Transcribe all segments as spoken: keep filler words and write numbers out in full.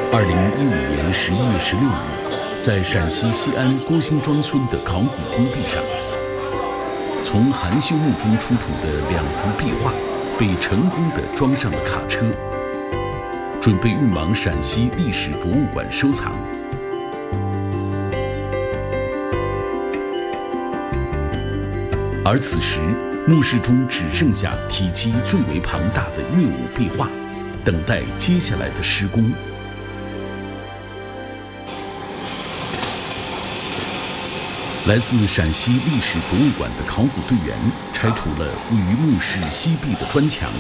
二零一五年十一月十六日，在陕西西安郭辛庄村的考古工地上，从含羞墓中出土的两幅壁画被成功地装上了卡车，准备运往陕西历史博物馆收藏。而此时，墓室中只剩下体积最为庞大的乐舞壁画，等待接下来的施工。来自陕西历史博物馆的考古队员拆除了位于墓室西壁的砖墙，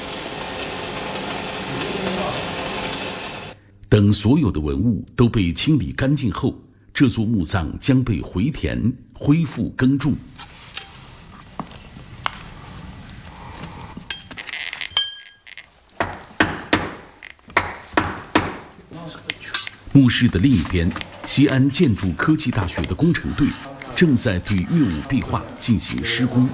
等所有的文物都被清理干净后，这座墓葬将被回填，恢复耕种。墓室的另一边，西安建筑科技大学的工程队正在对乐舞壁画进行施工。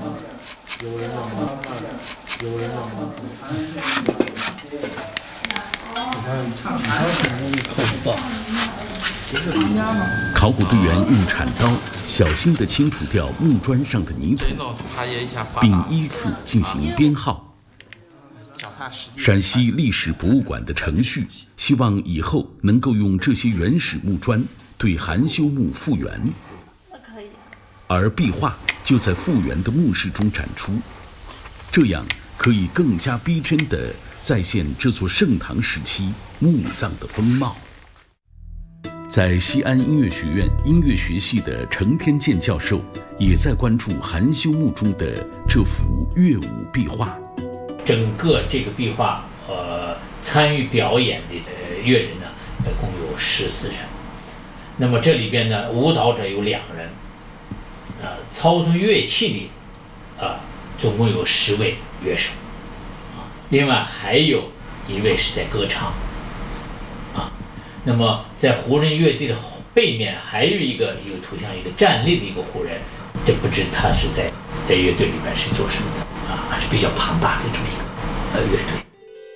考古队员用铲刀小心地清除掉木砖上的泥土，并依次进行编号。陕西历史博物馆的程序，希望以后能够用这些原始木砖对含羞墓复原，而壁画就在复原的墓室中展出，这样可以更加逼真地再现这座盛唐时期墓葬的风貌。在西安音乐学院音乐学系的程天健教授也在关注含羞墓中的这幅乐舞壁画。 整个这个壁画，呃，参与表演的乐人呢，呃，共有十四人。那么这里边呢，舞蹈者有两人，呃，操纵乐器的，啊、呃，总共有十位乐手，啊，另外还有一位是在歌唱，啊，那么在胡人乐队的背面还有一个一个图像，一个站立的一个胡人，这不知他是在在乐队里边是做什么的。啊，还是比较庞大的这么一个呃乐队。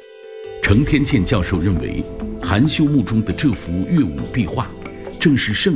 程天健教授认为，含羞墓中的这幅乐舞壁画，正是盛